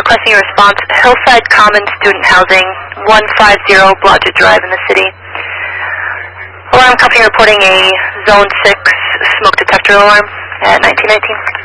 requesting a response. Hillside Commons Student Housing, 150 Blodgett Drive in the city. Alarm company reporting a Zone 6 smoke detector alarm at 1919.